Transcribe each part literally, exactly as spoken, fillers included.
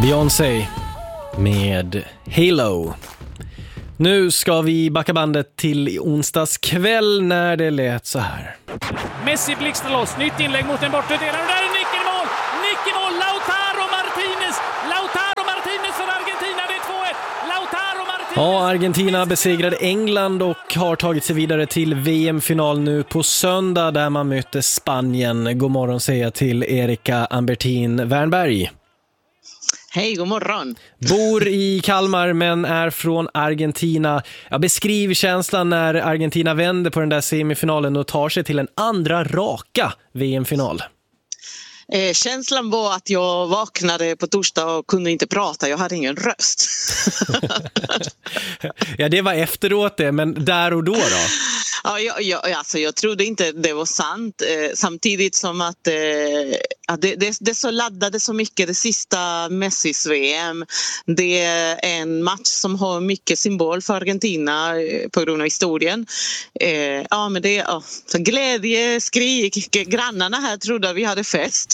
Beyoncé med Halo. Nu ska vi backa bandet till onsdags kväll när det lät så här. Messi blixtrar loss, nytt inlägg mot den bortre delen. Och där är Nick i mål! Nick i mål! Lautaro Martinez! Lautaro Martinez för Argentina, det är två ett! Lautaro Martinez! Ja, Argentina besegrade England och har tagit sig vidare till V M-final nu på söndag där man möter Spanien. God morgon säger jag till Erika Ambertin Wernberg. Hej, god morgon. Bor i Kalmar men är från Argentina. Jag beskriver känslan när Argentina vänder på den där semifinalen och tar sig till en andra raka V M-final. Eh, känslan var att jag vaknade på torsdag och kunde inte prata. Jag hade ingen röst. Ja, det var efteråt det, men där och då då? Ja, jag, jag, alltså jag trodde inte det var sant. Eh, samtidigt som att eh, ja, det, det, det så laddade så mycket det sista Messis V M. Det är en match som har mycket symbol för Argentina eh, på grund av historien. Eh, ja, men det ja, så glädje, skrik. Grannarna här trodde att vi hade fest.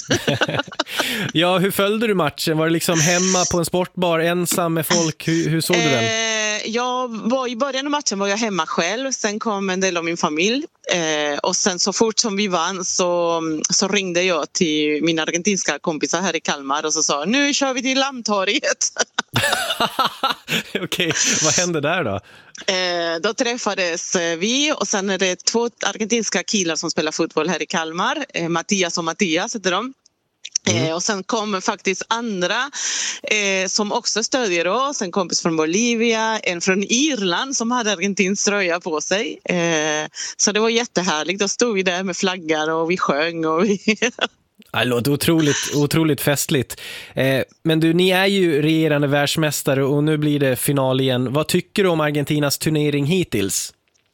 Ja, hur följde du matchen? Var det liksom hemma på en sportbar, ensam med folk? Hur, hur såg du den? Eh, jag var, I början av matchen var jag hemma själv. Sen kom en del av min familj. Eh, och sen så fort som vi vann så, så ringde jag till mina argentinska kompisar här i Kalmar och så sa nu kör vi till Lammtorget. Okej, okay, vad hände där då? Eh, då träffades vi och sen är det två argentinska killar som spelar fotboll här i Kalmar. Eh, Mattias och Mattias heter de. Mm. Eh, och sen kommer faktiskt andra eh, som också stödjer oss. En kompis från Bolivia, en från Irland som hade argentinsk tröja på sig. Eh, så det var jättehärligt. Då stod vi där med flaggar och vi sjöng och vi... Det låter otroligt, otroligt festligt. Eh, men du, ni är ju regerande världsmästare och nu blir det final igen. Vad tycker du om Argentinas turnering hittills?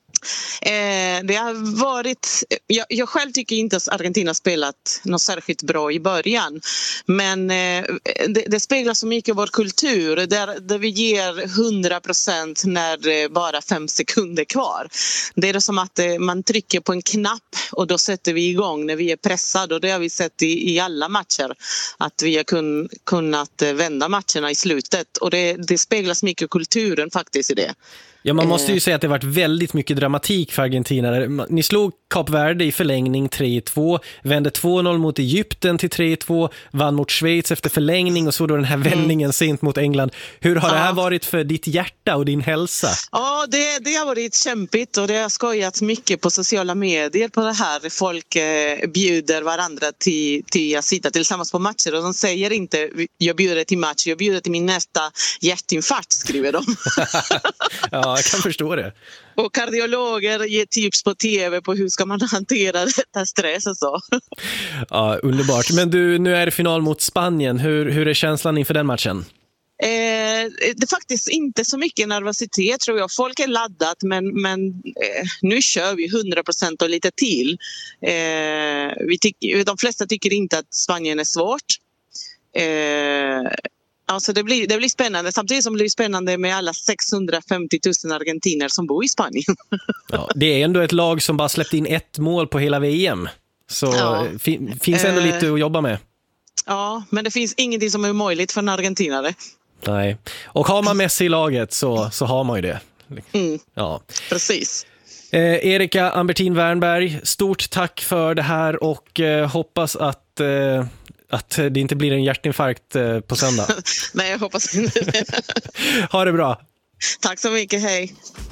Eh, det har varit... Jag, jag själv tycker inte att Argentina spelat något särskilt bra i början. Men eh, det, det speglar så mycket av vår kultur. Där, där vi ger hundra procent när det är bara fem sekunder kvar. Det är det som att eh, man trycker på en knapp och då sätter vi igång när vi är pressade. Och det har vi sett i, i alla matcher. Att vi har kun, kunnat vända matcherna i slutet. Och det, det speglas mycket av kulturen faktiskt i det. Ja, man måste ju säga att det har varit väldigt mycket dramatik för Argentina. Ni slog Kap Verde i förlängning tre två, vände två noll mot Egypten till tre två, vann mot Schweiz efter förlängning och så då den här vändningen mm. sent mot England. Hur har ja. det här varit för ditt hjärta och din hälsa? Ja, det, det har varit kämpigt och det har skojats mycket på sociala medier på det här. Folk eh, bjuder varandra till, till att sitta tillsammans på matcher och de säger inte jag bjuder till match, jag bjuder till min nästa hjärtinfarkt, skriver de. Ja, jag kan förstå det. Och kardiologer ger tips på tv på hur ska man hantera detta stress och så. Ja, underbart. Men du, nu är det final mot Spanien. Hur, hur är känslan inför den matchen? Eh, det är faktiskt inte så mycket nervositet tror jag. Folk är laddat men, men eh, nu kör vi hundra procent och lite till. Eh, vi tyck, de flesta tycker inte att Spanien är svårt. Eh, Alltså det blir, det blir spännande, samtidigt som det blir spännande med alla sexhundrafemtio tusen argentiner som bor i Spanien. Ja, det är ändå ett lag som bara släppt in ett mål på hela V M. Så ja. fin, finns ändå lite att jobba med. Ja, men det finns ingenting som är möjligt för en argentinare. Nej, och har man Messi i laget så, så har man ju det. Mm. Ja, precis. Eh, Erika Ambertin Wernberg, stort tack för det här och eh, hoppas att... Eh, Att det inte blir en hjärtinfarkt på söndag. Nej, jag hoppas inte det. Ha det bra. Tack så mycket, hej.